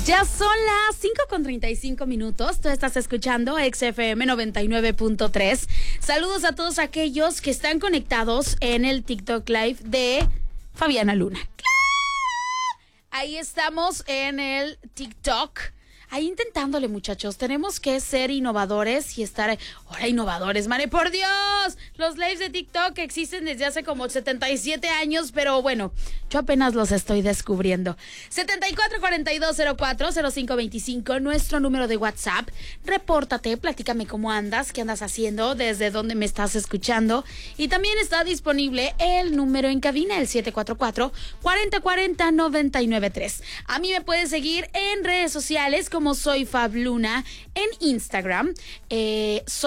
Ya son las 5:35. Tú estás escuchando XFM 99.3. Saludos a todos aquellos que están conectados en el TikTok Live de Fabiana Luna. Ahí estamos en el TikTok. Ahí intentándole, muchachos. Tenemos que ser innovadores y estar... ¡Ahora innovadores, mare! ¡Por Dios! Los lives de TikTok existen desde hace como 77 años, pero bueno, yo apenas los estoy descubriendo. 7442040525, nuestro número de WhatsApp. Repórtate, platícame cómo andas, qué andas haciendo, desde dónde me estás escuchando. Y también está disponible el número en cabina, el 744-4040-993. A mí me puedes seguir en redes sociales como Soy Fab Luna en Instagram. Es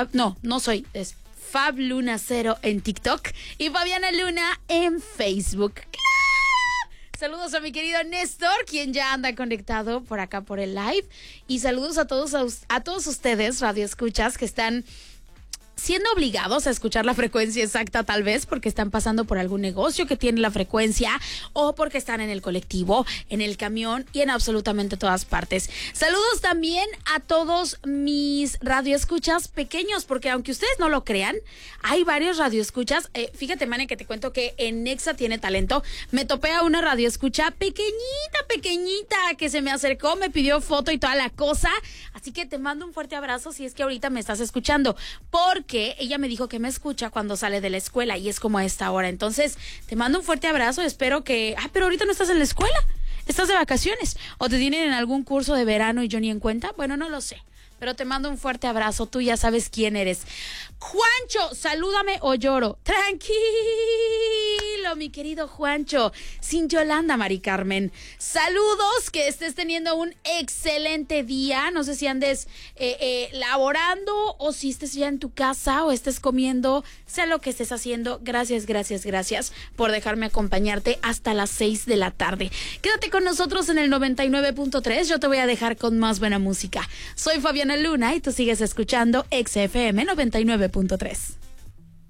Fab Luna 0 en TikTok y Fabiana Luna en Facebook. Saludos a mi querido Néstor, quien ya anda conectado por acá por el live. Y saludos a todos ustedes, radioescuchas, que están siendo obligados a escuchar la frecuencia exacta, tal vez porque están pasando por algún negocio que tiene la frecuencia o porque están en el colectivo, en el camión y en absolutamente todas partes. Saludos también a todos mis radioescuchas pequeños, porque aunque ustedes no lo crean, hay varios radioescuchas. Fíjate, Mane, que te cuento que en Nexa Tiene Talento me topé a una radioescucha pequeñita, que se me acercó, me pidió foto y toda la cosa. Así que te mando un fuerte abrazo si es que ahorita me estás escuchando, porque ella me dijo que me escucha cuando sale de la escuela y es como a esta hora. Entonces, te mando un fuerte abrazo. Espero que... pero ahorita no estás en la escuela. ¿Estás de vacaciones? ¿O te tienen en algún curso de verano y yo ni en cuenta? Bueno, no lo sé. Pero te mando un fuerte abrazo. Tú ya sabes quién eres. Juancho, salúdame o lloro. Tranquilo, mi querido Juancho. Sin Yolanda, Mari Carmen. Saludos, que estés teniendo un excelente día. No sé si andes laborando o si estés ya en tu casa o estés comiendo. Sea lo que estés haciendo. Gracias por dejarme acompañarte hasta las 6 de la tarde. Quédate con nosotros en el 99.3. Yo te voy a dejar con más buena música. Soy Fabiana Luna y tú sigues escuchando XFM 99.3.